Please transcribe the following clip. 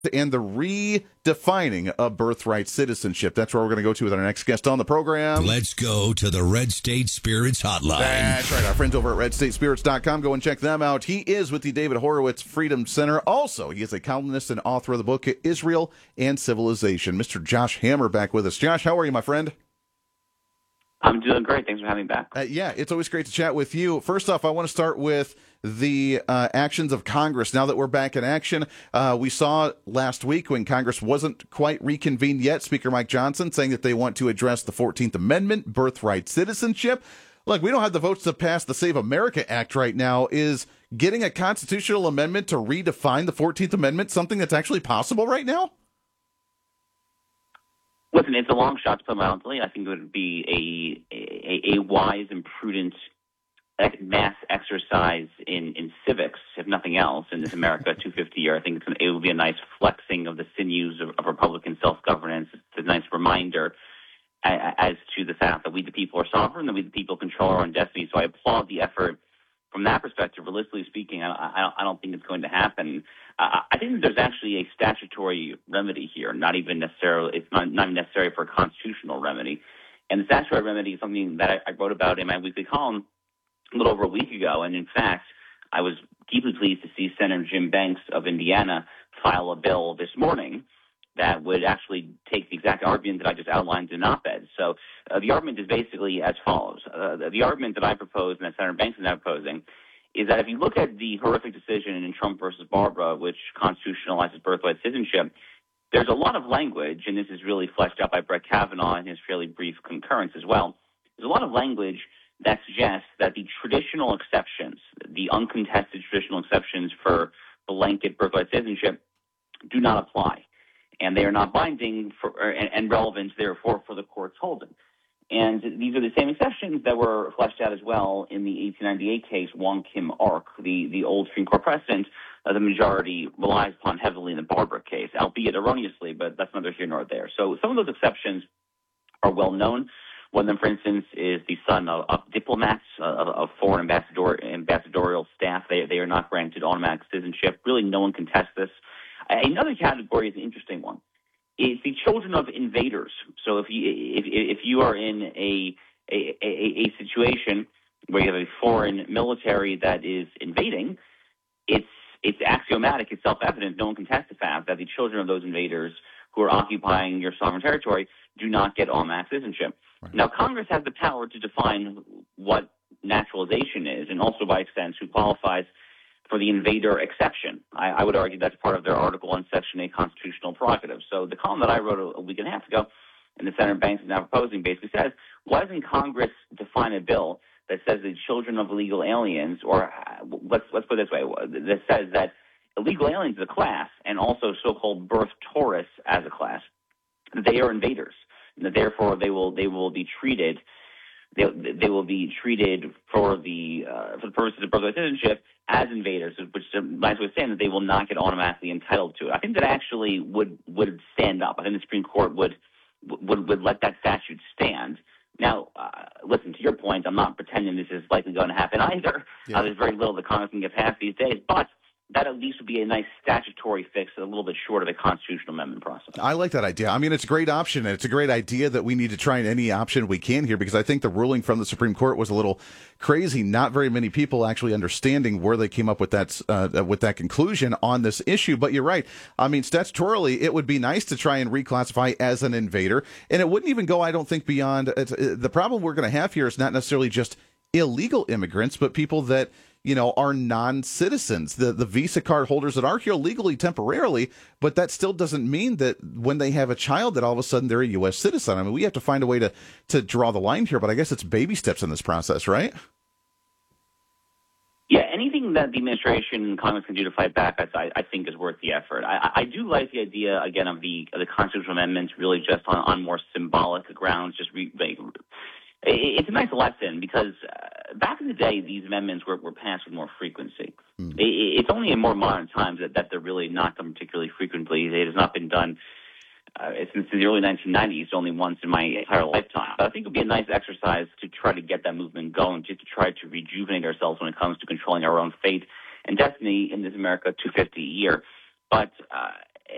and the redefining of birthright citizenship. That's where we're going to go to with our next guest on the program. Let's go to the Red State Spirits Hotline. That's right. Our friends over at RedStateSpirits.com. Go and check them out. He is with the David Horowitz Freedom Center. Also, he is a columnist and author of the book Israel and Civilization. Mr. Josh Hammer back with us. Josh, how are you, my friend? I'm doing great. Thanks for having me back. Yeah, it's always great to chat with you. First off, I want to start with the actions of Congress. Now that we're back in action, we saw last week when Congress wasn't quite reconvened yet, Speaker Mike Johnson saying that they want to address the 14th Amendment, birthright citizenship. Look, we don't have the votes to pass the Save America Act right now. Is getting a constitutional amendment to redefine the 14th Amendment something that's actually possible right now? Listen, it's a long shot to put mildly. I think it would be a wise and prudent mass exercise in civics, if nothing else, in this America 250 year. I think it would be a nice flexing of the sinews of Republican self-governance. It's a nice reminder as to the fact that we the people are sovereign, that we the people control our own destiny. So I applaud the effort from that perspective. Realistically speaking, I don't think it's going to happen. I think that there's actually a statutory remedy here, not even necessarily. It's not necessary for a constitutional remedy. And the statutory remedy is something that I wrote about in my weekly column a little over a week ago. And in fact, I was deeply pleased to see Senator Jim Banks of Indiana file a bill this morning that would actually take the exact argument that I just outlined in an op-ed. So the argument is basically as follows. The argument that I propose and that Senator Banks is now proposing is that if you look at the horrific decision in Trump versus Barbara, which constitutionalizes birthright citizenship, there's a lot of language, and this is really fleshed out by Brett Kavanaugh in his fairly brief concurrence as well. There's a lot of language that suggests that the traditional exceptions, the uncontested traditional exceptions for blanket birthright citizenship do not apply. And they are not binding and relevant, therefore, for the court's holding. And these are the same exceptions that were fleshed out as well in the 1898 case, Wong Kim Ark, the old Supreme Court precedent the majority relies upon heavily in the Barbara case, albeit erroneously, but that's neither here nor there. So some of those exceptions are well known. One of them, for instance, is the son of diplomats, of foreign ambassadorial staff. They are not granted automatic citizenship. Really, no one contests this. Another category is an interesting one. It's the children of invaders. So if you are in a situation where you have a foreign military that is invading, it's axiomatic, it's self-evident, no one can testify that the children of those invaders who are occupying your sovereign territory do not get automatic citizenship. Right. Now, Congress has the power to define what naturalization is, and also by extent who qualifies for the invader exception. I would argue that's part of their Article on Section 8 constitutional prerogative. So the column that I wrote a week and a half ago, and the Senator Banks is now proposing, basically says, why doesn't Congress define a bill that says the children of illegal aliens, or let's put it this way, that says that illegal aliens is a class, and also so-called birth tourists as a class, they are invaders, and that therefore they will be treated. They will be treated for the purposes of birthright citizenship as invaders, which is a nice way of saying that they will not get automatically entitled to it. I think that actually would stand up. I think the Supreme Court would let that statute stand. Now, listen, to your point, I'm not pretending this is likely going to happen either. Yeah. There's very little that Congress can get passed these days, but that at least would be a nice statutory fix, a little bit short of a constitutional amendment process. I like that idea. I mean, it's a great option, and it's a great idea that we need to try any option we can here, because I think the ruling from the Supreme Court was a little crazy. Not very many people actually understanding where they came up with that conclusion on this issue. But you're right. I mean, statutorily, it would be nice to try and reclassify as an invader, and it wouldn't even go, I don't think, beyond. The problem we're going to have here is not necessarily just illegal immigrants, but people that are non-citizens, the visa card holders that are here legally temporarily, but that still doesn't mean that when they have a child that all of a sudden they're a U.S. citizen. I mean, we have to find a way to draw the line here, but I guess it's baby steps in this process, right? Yeah, anything that the administration and Congress can do to fight back, I think is worth the effort. I do like the idea, again, of the constitutional amendments really just on more symbolic grounds, it's a nice lesson because back in the day, these amendments were passed with more frequency. It's only in more modern times that they're really not done particularly frequently. It has not been done since the early 1990s, only once in my entire lifetime. But I think it would be a nice exercise to try to get that movement going, just to try to rejuvenate ourselves when it comes to controlling our own fate and destiny in this America 250 year. But